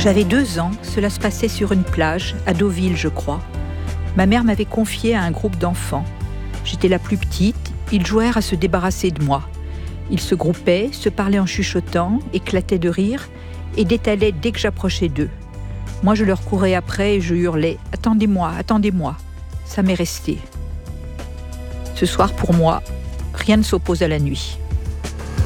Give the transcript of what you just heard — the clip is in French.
J'avais 2 ans, cela se passait sur une plage, à Deauville je crois. Ma mère m'avait confiée à un groupe d'enfants. J'étais la plus petite, ils jouèrent à se débarrasser de moi. Ils se groupaient, se parlaient en chuchotant, éclataient de rire et détalaient dès que j'approchais d'eux. Moi je leur courais après et je hurlais « Attendez-moi, attendez-moi !» Ça m'est resté. Ce soir pour moi, rien ne s'oppose à la nuit.